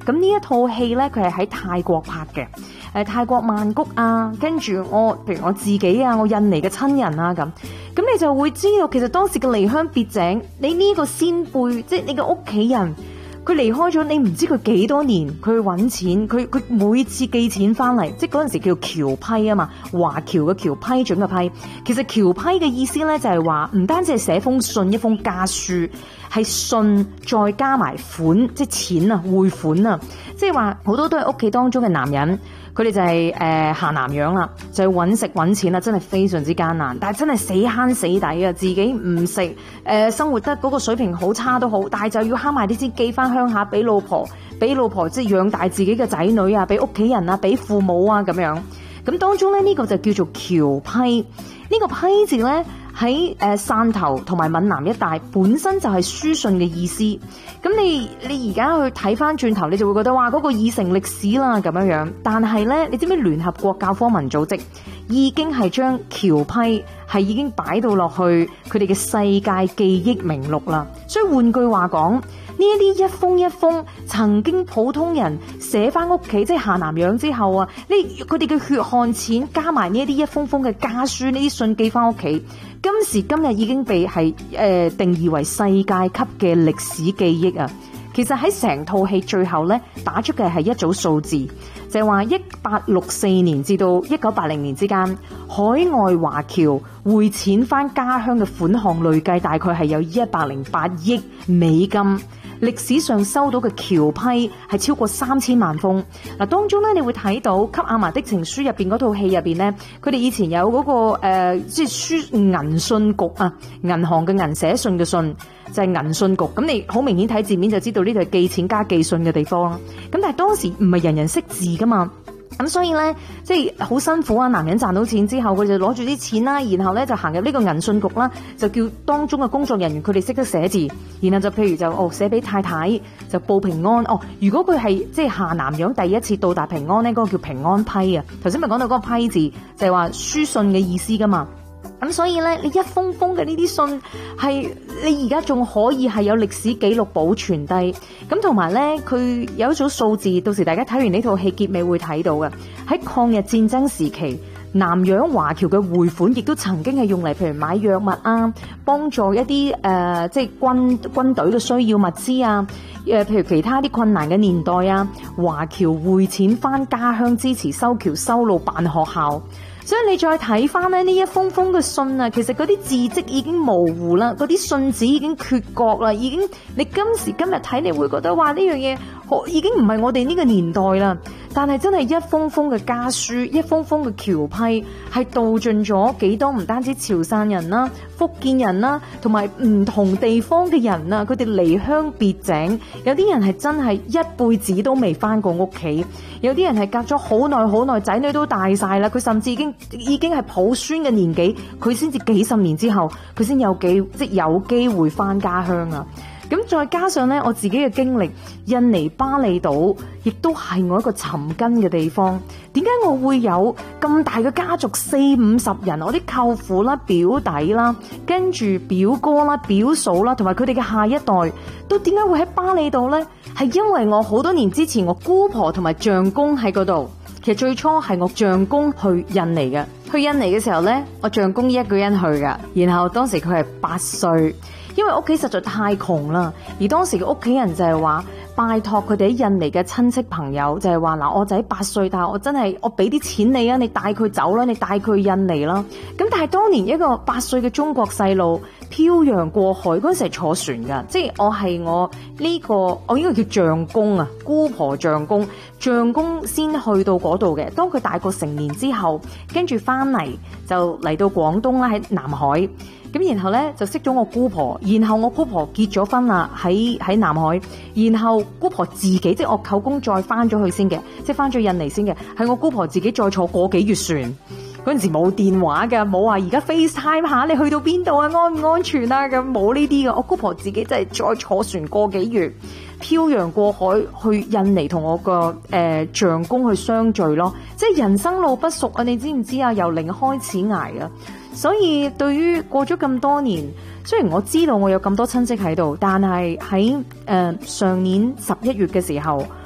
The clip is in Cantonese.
咁呢一套戲咧，佢係喺泰國拍嘅，泰國曼谷啊，跟住譬如我自己啊，我印尼嘅親人啊咁你就會知道，其實當時嘅離鄉別井，你呢個先輩，即係你嘅屋企人。佢離開咗，你唔知佢幾多年，佢去揾錢，佢每次寄錢翻嚟，即係嗰陣時叫僑批啊嘛，華僑嘅僑，批准嘅批。其實僑批嘅意思咧就係話，唔單止係寫封信，一封家書，係信再加埋款，即係錢啊，匯款啊，即係話好多都係屋企當中嘅男人。佢哋就係下南洋啦，就係揾食揾錢啦，真係非常之艱難，但係真係死慳死抵啊！自己唔食生活得嗰個水平好差都好，但係就要慳埋啲錢寄翻鄉下俾老婆即係養大自己嘅仔女啊，俾屋企人啊，俾父母啊咁樣。咁當中咧呢個就叫做僑批，呢個批字咧喺汕頭同埋閩南一帶本身就係書信嘅意思。咁你而家去睇翻轉頭，你就會覺得哇，嗰個已成歷史啦咁樣。但係咧，你知唔知聯合國教科文組織已經係將僑批係已經擺到落去佢哋嘅世界記憶名錄啦。所以換句話講，呢一啲一封一封曾經普通人寫翻屋企，即係下南洋之後啊，佢哋嘅血汗錢加埋呢一啲一封封嘅家書，呢啲信寄翻屋企，今時今日已經被定義為世界級嘅歷史記憶啊！其實喺成套戲最後咧打出嘅係一組數字，就係話1864年至到1980年之間，海外華僑匯錢翻家鄉嘅款項累計大概係有108億美金。歷史上收到嘅僑批係超過3000萬封。嗱，當中咧你會睇到《給阿嫲的情書》入邊嗰套戲入邊咧，佢哋以前有嗰個即係銀信局啊，銀行嘅銀寫信嘅信就係銀信局。咁你好明顯睇字面就知道呢度係寄錢加寄信嘅地方啦。咁但係當時唔係人人識字噶嘛。咁所以咧，即係好辛苦啊！男人賺到錢之後，佢就攞住啲錢啦，然後咧就行入呢個銀信局啦，就叫當中嘅工作人員佢哋識得寫字，然後就譬如就寫俾太太就報平安。如果佢係即係下南洋第一次到達平安咧，嗰個叫平安批啊。頭先咪講到嗰個批字就係話書信嘅意思噶嘛。咁所以咧，你一封封嘅呢啲信係你而家仲可以係有歷史記錄保存低。咁同埋咧，佢有一組數字，到時大家睇完呢套戲結尾會睇到嘅。喺抗日戰爭時期，南洋華僑嘅匯款亦都曾經係用嚟，譬如買藥物啊，幫助一啲即係軍隊嘅需要物資啊。譬如其他啲困難嘅年代啊，華僑匯錢翻家鄉支持修橋修路辦學校。所以你再睇翻咧呢一封封嘅信啊，其實嗰啲字跡已經模糊啦，嗰啲信紙已經缺角啦，已經你今時今日睇你會覺得哇，呢樣嘢已經唔係我哋呢個年代啦。但係真係一封封嘅家書，一封封嘅僑批，係道盡咗幾多唔單止潮汕人啦、福建人啦，同埋唔同地方嘅人啊，佢哋離鄉別井，有啲人係真係一輩子都未翻過屋企，有啲人係隔咗好耐好耐，仔女都大晒啦，佢甚至已經係抱孫嘅年紀，佢先至幾十年之後，佢先有機會翻家鄉啊！咁再加上咧，我自己嘅經歷，印尼巴厘島亦都係我一個尋根嘅地方。點解我會有咁大嘅家族40-50人？我啲舅父啦、表弟啦，跟住表哥啦、表嫂啦，同埋佢哋嘅下一代，都點解會喺巴厘島呢？係因為我好多年之前，我姑婆同埋丈公喺嗰度。其實最初係我丈公去印尼嘅。去印尼嘅時候呢，我丈公一個人去㗎。然後當時佢係8歲。因為屋企實在太窮啦，而當時嘅屋企人就係話拜託佢哋喺印尼嘅親戚朋友，就係話嗱，我仔8歲，但係我俾啲錢你啊，你帶佢走啦，你帶佢去印尼啦。咁但係當年一個8歲嘅中國細路漂洋過海嗰陣時係坐船噶，即係我應該叫丈公啊，姑婆丈公先去到嗰度嘅。當佢大個成年之後，跟住翻嚟就嚟到廣東啦，喺南海。咁然後咧就識咗我姑婆，然後我姑婆結咗婚啦，喺南海，然後姑婆自己即係我舅公再翻咗去先嘅，即係翻咗印尼先嘅，係我姑婆自己再坐個幾月船。嗰陣時冇電話㗎，冇話而家 FaceTime 下你去到邊度啊，安唔安全啊，咁冇呢啲㗎。我姑婆自己真係再坐船個幾月，漂洋過海去印尼同我個丈公去相聚咯。即係人生路不熟啊，你知唔知啊？由零開始捱啊！所以對於過咗咁多年，雖然我知道我有咁多親戚喺度，但係喺上年11月嘅時候，